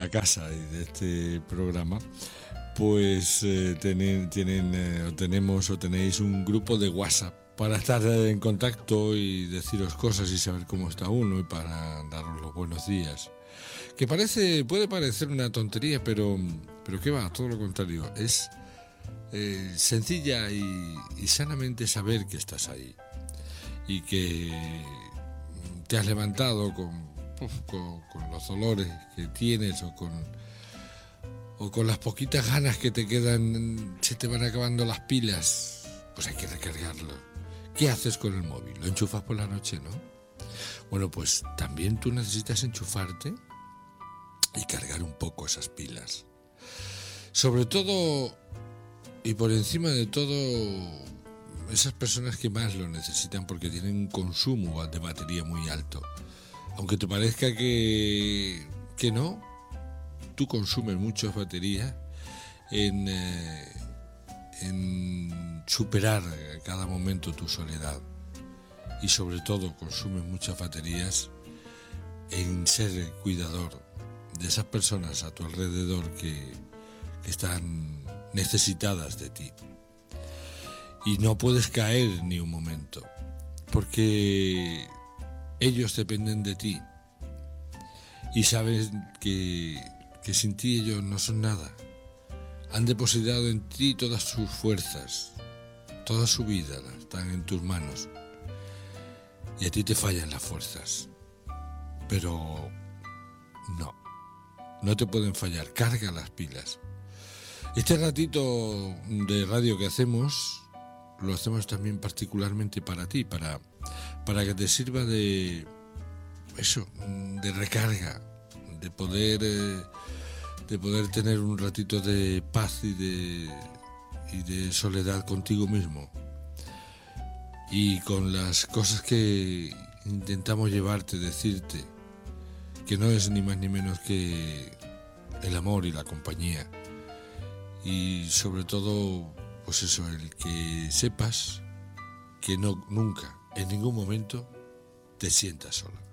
esta casa y de este programa, pues tenéis un grupo de WhatsApp para estar en contacto y deciros cosas y saber cómo está uno y para daros los buenos días. Que puede parecer una tontería, pero qué va, todo lo contrario. Es sencilla y sanamente saber que estás ahí y que te has levantado con los dolores que tienes o con las poquitas ganas que te quedan, se te van acabando las pilas, pues hay que recargarlo. ¿Qué haces con el móvil? ¿Lo enchufas por la noche, no? Bueno, pues también tú necesitas enchufarte y cargar un poco esas pilas. Sobre todo y por encima de todo, esas personas que más lo necesitan porque tienen un consumo de batería muy alto. Aunque te parezca que no, tú consumes muchas baterías en superar a cada momento tu soledad. Y sobre todo consumes muchas baterías en ser cuidador de esas personas a tu alrededor que están necesitadas de ti. Y no puedes caer ni un momento, porque ellos dependen de ti. Y sabes que sin ti ellos no son nada. Han depositado en ti todas sus fuerzas, toda su vida están en tus manos. Y a ti te fallan las fuerzas. Pero no te pueden fallar. Carga las pilas. Este ratito de radio que hacemos, lo hacemos también particularmente para ti, para que te sirva de eso, de recarga, de poder tener un ratito de paz y de soledad contigo mismo. Y con las cosas que intentamos llevarte, decirte, que no es ni más ni menos que el amor y la compañía. Y sobre todo, pues eso, el que sepas que nunca, en ningún momento, te sientas sola.